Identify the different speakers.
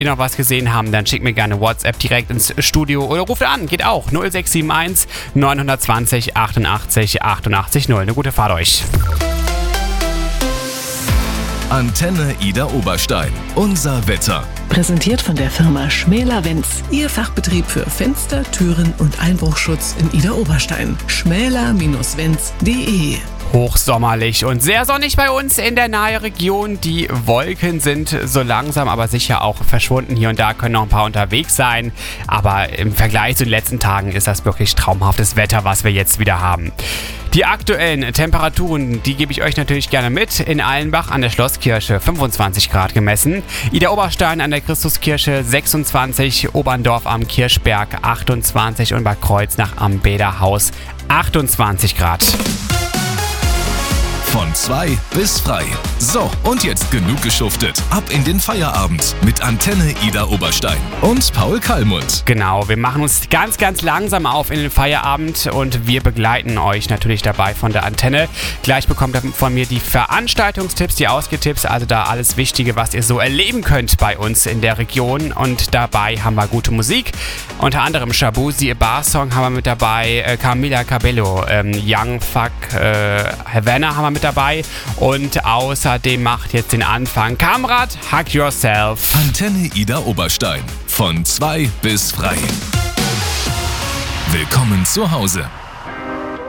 Speaker 1: Wenn ihr noch was gesehen haben, dann schickt mir gerne WhatsApp direkt ins Studio oder ruft an, geht auch. 0671 920 88 88 0. Eine gute Fahrt euch.
Speaker 2: Antenne Ida Oberstein. Unser Wetter.
Speaker 3: Präsentiert von der Firma Schmäler-Wenz. Ihr Fachbetrieb für Fenster, Türen und Einbruchschutz in Ida Oberstein. schmäler-wenz.de.
Speaker 1: Hochsommerlich und sehr sonnig bei uns in der nahen Region. Die Wolken sind so langsam aber sicher auch verschwunden. Hier und da können noch ein paar unterwegs sein. Aber im Vergleich zu den letzten Tagen ist das wirklich traumhaftes Wetter, was wir jetzt wieder haben. Die aktuellen Temperaturen, die gebe ich euch natürlich gerne mit. In Allenbach an der Schlosskirche 25 Grad gemessen. Ida Oberstein an der Christuskirche 26, Oberndorf am Kirchberg 28 und Bad Kreuznach am Bäderhaus 28 Grad.
Speaker 2: Von 2 bis frei. So, und jetzt genug geschuftet. Ab in den Feierabend mit Antenne Ida Oberstein und Paul Kallmund.
Speaker 1: Genau, wir machen uns ganz, ganz langsam auf in den Feierabend und wir begleiten euch natürlich dabei von der Antenne. Gleich bekommt ihr von mir die Veranstaltungstipps, die Ausgetipps, also da alles Wichtige, was ihr so erleben könnt bei uns in der Region. Und dabei haben wir gute Musik, unter anderem Shabuzi, A Bar Song haben wir mit dabei, Camila Cabello, Young Fuck, Havana haben wir mit dabei und außerdem macht jetzt den Anfang Kamrat, Hug Yourself.
Speaker 2: Antenne Ida Oberstein. Von 2 bis frei. Willkommen zu Hause.